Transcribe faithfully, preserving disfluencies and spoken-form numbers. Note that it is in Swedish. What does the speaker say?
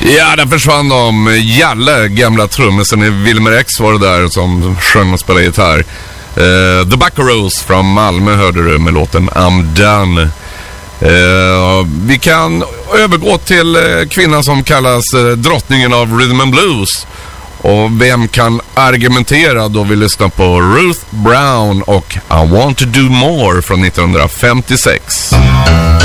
Ja, där försvann de. Jalle, gamla trummisen i Wilmer X var det där som sjöng och spelade gitarr. Uh, The Buckaroos från Malmö hörde du med låten I'm Done. Uh, vi kan övergå till uh, kvinnan som kallas uh, drottningen av Rhythm and Blues. Och vem kan argumentera då vi lyssnar på Ruth Brown och I Want to Do More från nittonhundrafemtiosex.